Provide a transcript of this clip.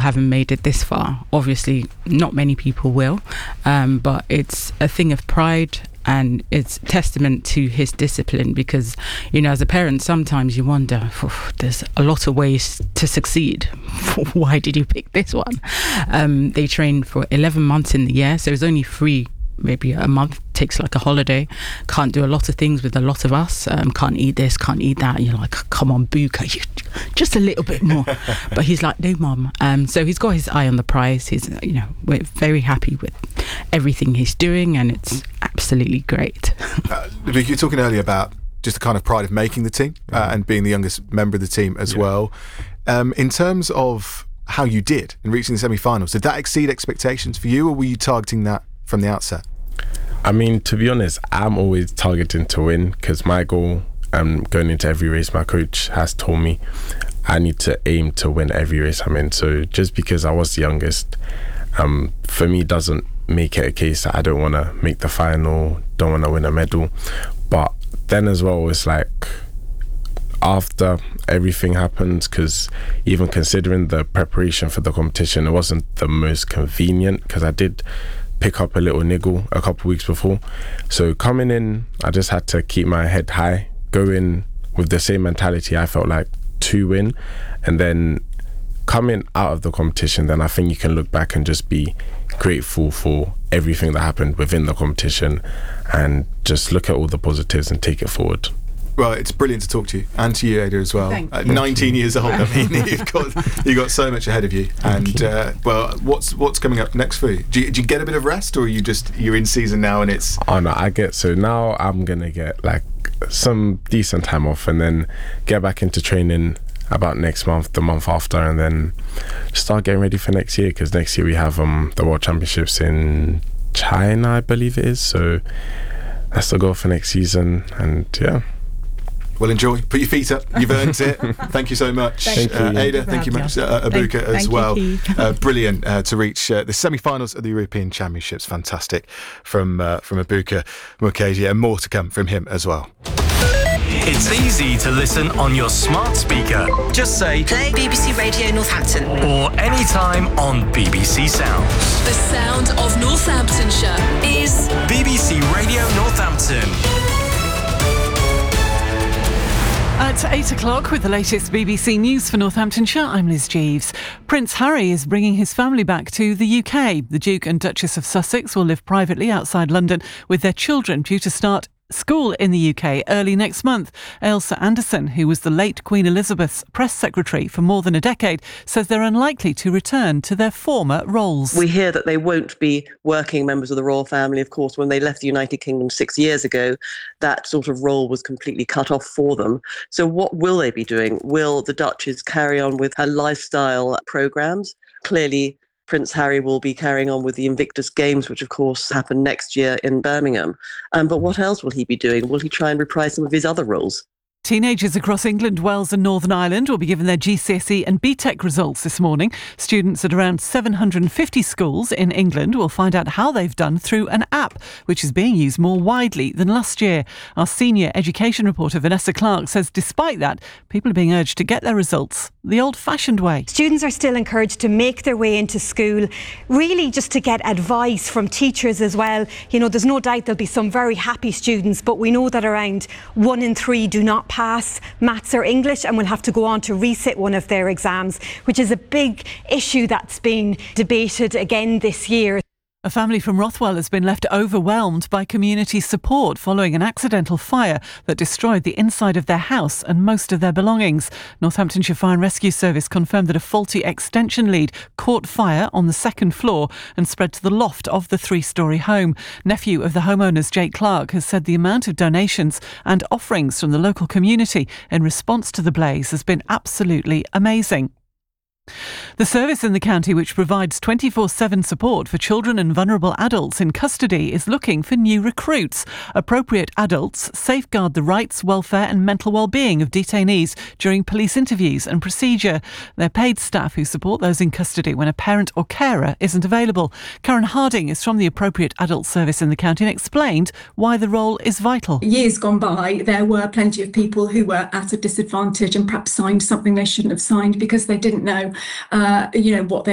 haven't made it this far. Obviously, not many people will, but it's a thing of pride. And it's testament to his discipline because, you know, as a parent, sometimes you wonder, there's a lot of ways to succeed. Why did you pick this one? They train for 11 months in the year, so it's only free. Maybe a month, takes like a holiday, can't do a lot of things with a lot of us, can't eat this, can't eat that. You're like, come on, Buka, you just a little bit more. But he's like, no, Mum. So he's got his eye on the prize. He's, you know, we're very happy with everything he's doing, and it's absolutely great. Vic, you were talking earlier about just the kind of pride of making the team and being the youngest member of the team as well. In terms of how you did in reaching the semi-finals, did that exceed expectations for you, or were you targeting that from the outset? I mean, to be honest, I'm always targeting to win because my goal going into every race, my coach has told me I need to aim to win every race I'm in. So just because I was the youngest, for me doesn't make it a case that I don't want to make the final, don't want to win a medal. But then as well, it's like after everything happens, because even considering the preparation for the competition, it wasn't the most convenient because I did pick up a little niggle a couple of weeks before. So coming in, I just had to keep my head high, go in with the same mentality I felt like to win, and then coming out of the competition, then I think you can look back and just be grateful for everything that happened within the competition and just look at all the positives and take it forward. Well, it's brilliant to talk to you, and to you, Ada, as well. 19 years old. I mean, you've got so much ahead of you. And well, what's coming up next for you? Do you get a bit of rest, or are you're in season now and it's? Oh no, now I'm gonna get like some decent time off, and then get back into training about next month, the month after, and then start getting ready for next year. Because next year we have the World Championships in China, I believe it is. So that's the goal for next season, and yeah. Well, enjoy. Put your feet up. You've earned it. Thank you so much. Thank you. Ada, thank you much. Abuka as well. Brilliant to reach the semi-finals of the European Championships. Fantastic from Abuka Mukhedi, and more to come from him as well. It's easy to listen on your smart speaker. Just say, play BBC Radio Northampton. Or anytime on BBC Sounds. The sound of Northamptonshire is BBC Radio Northampton. At 8 o'clock with the latest BBC News for Northamptonshire, I'm Liz Jeeves. Prince Harry is bringing his family back to the UK. The Duke and Duchess of Sussex will live privately outside London with their children due to start school in the UK early next month. Ailsa Anderson, who was the late Queen Elizabeth's press secretary for more than a decade, says they're unlikely to return to their former roles. We hear that they won't be working members of the royal family. Of course, when they left the United Kingdom 6 years ago, that sort of role was completely cut off for them. So what will they be doing? Will the Duchess carry on with her lifestyle programmes? Clearly, Prince Harry will be carrying on with the Invictus Games, which of course happen next year in Birmingham. But what else will he be doing? Will he try and reprise some of his other roles? Teenagers across England, Wales and Northern Ireland will be given their GCSE and BTEC results this morning. Students at around 750 schools in England will find out how they've done through an app, which is being used more widely than last year. Our senior education reporter Vanessa Clark says despite that, people are being urged to get their results the old-fashioned way. Students are still encouraged to make their way into school, really just to get advice from teachers as well. You know, there's no doubt there'll be some very happy students, but we know that around 1 in 3 do not pass maths or English and will have to go on to resit one of their exams, which is a big issue that's been debated again this year. A family from Rothwell has been left overwhelmed by community support following an accidental fire that destroyed the inside of their house and most of their belongings. Northamptonshire Fire and Rescue Service confirmed that a faulty extension lead caught fire on the second floor and spread to the loft of the 3-storey home. Nephew of the homeowners, Jake Clark, has said the amount of donations and offerings from the local community in response to the blaze has been absolutely amazing. The service in the county which provides 24/7 support for children and vulnerable adults in custody is looking for new recruits. Appropriate adults safeguard the rights, welfare and mental well-being of detainees during police interviews and procedure. They're paid staff who support those in custody when a parent or carer isn't available. Karen Harding is from the Appropriate Adult Service in the county and explained why the role is vital. Years gone by, there were plenty of people who were at a disadvantage and perhaps signed something they shouldn't have signed because they didn't know what their